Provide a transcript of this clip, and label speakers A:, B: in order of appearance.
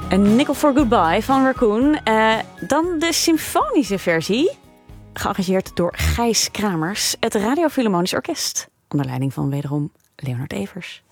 A: Een Nickel for Goodbye van Raccoon. Dan de symfonische versie, gearrangeerd door Gijs Kramers. Het Radio Philharmonisch Orkest, onder leiding van wederom Leonard Evers.